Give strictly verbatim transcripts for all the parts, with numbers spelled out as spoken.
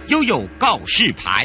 悠悠告示牌。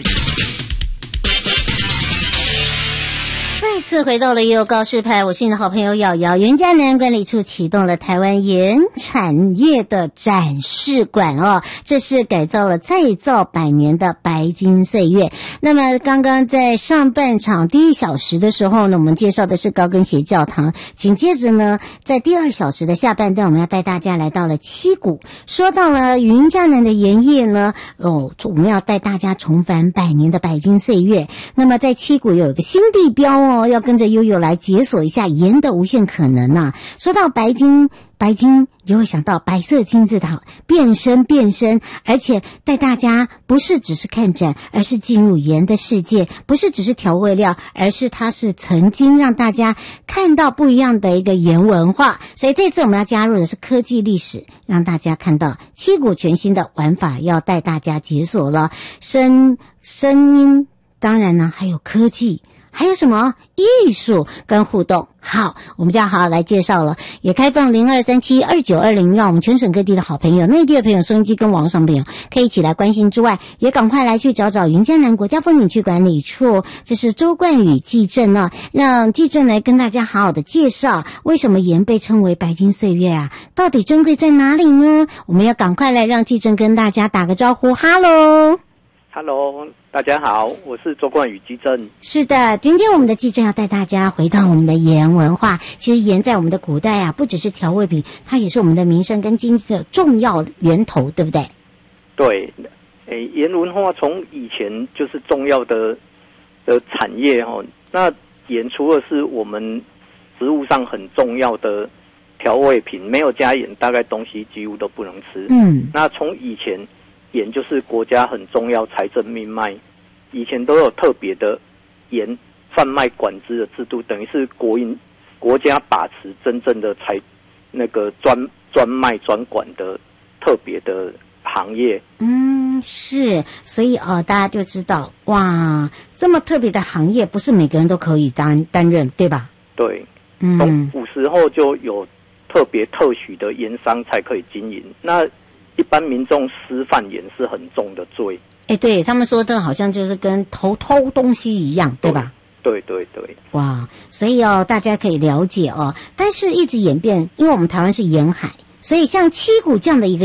再次回到了悠悠告示牌，我是你的好朋友瑶瑶。云嘉南管理处启动了台湾盐产业的展示馆哦，这是改造了再造百年的白金岁月。那么刚刚在上半场第一小时的时候呢，我们介绍的是高跟鞋教堂，紧接着呢，在第二小时的下半段，我们要带大家来到了七股，说到了云嘉南的盐业呢，哦，我们要带大家重返百年的白金岁月。那么在七股有一个新地标哦。要跟着悠悠来解锁一下盐的无限可能啊！说到白金，白金就会想到白色金字塔变身变身，而且带大家不是只是看展，而是进入盐的世界，不是只是调味料，而是它是曾经让大家看到不一样的一个盐文化。所以这次我们要加入的是科技历史，让大家看到七股全新的玩法，要带大家解锁了声声音，当然呢还有科技。还有什么艺术跟互动？好，我们就要好好来介绍了。也开放零二三七二九二零，让我们全省各地的好朋友、内地的朋友、收音机跟网络上朋友可以一起来关心之外，也赶快来去找找云嘉南国家风景区管理处，这是周冠宇技正啊，让技正来跟大家好好的介绍为什么盐被称为白金岁月啊，到底珍贵在哪里呢？我们要赶快来让技正跟大家打个招呼。哈喽 Hello， 大家好，我是周冠宇技正。 是的，今天我们的技正要带大家回到我们的盐文化。其实盐在我们的古代啊，不只是调味品，它也是我们的民生跟经济的重要源头，对不对？ 对，诶，盐文化从以前就是重要的的产业哦。那盐除了是我们食物上很重要的调味品，没有加盐，大概东西几乎都不能吃。嗯，那从以前。盐就是国家很重要财政命脉，以前都有特别的盐贩卖管制的制度，等于是国营国家把持真正的财那个专专卖专管的特别的行业。嗯， 是，所以哦，大家就知道哇，这么特别的行业，不是每个人都可以担担任，对吧？ 对，嗯，从古时候就有特别特许的盐商才可以经营。那一般民众私贩盐是很重的罪， 哎，对他们说的好像就是跟偷偷东西一样，对吧？ 对对对， 哇，所以哦，大家可以了解哦，但是一直演变，因为我们台湾是沿海，所以像七股这样的一个